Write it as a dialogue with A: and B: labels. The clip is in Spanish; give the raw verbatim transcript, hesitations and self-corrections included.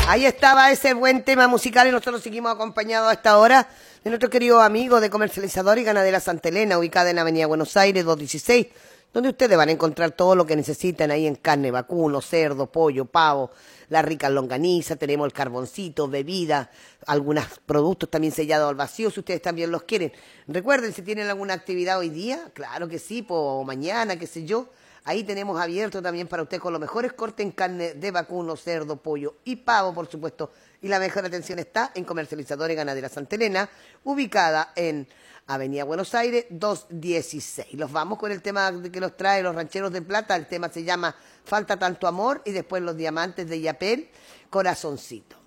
A: Ahí estaba ese buen tema musical y nosotros seguimos acompañados a esta hora de nuestro querido amigo de Comercializador y Ganadera Santa Elena, ubicada en Avenida Buenos Aires doscientos dieciséis, donde ustedes van a encontrar todo lo que necesitan ahí en carne, vacuno, cerdo, pollo, pavo, la rica longaniza, tenemos el carboncito, bebida, algunos productos también sellados al vacío, si ustedes también los quieren. Recuerden, si tienen alguna actividad hoy día, claro que sí, o mañana, qué sé yo, ahí tenemos abierto también para usted con los mejores cortes en carne de vacuno, cerdo, pollo y pavo, por supuesto. Y la mejor atención está en Comercializador y Ganadera Santa Elena, ubicada en Avenida Buenos Aires doscientos dieciséis. Los vamos con el tema que nos trae los Rancheros de Plata. El tema se llama Falta Tanto Amor y después Los Diamantes de Yapel, Corazoncito.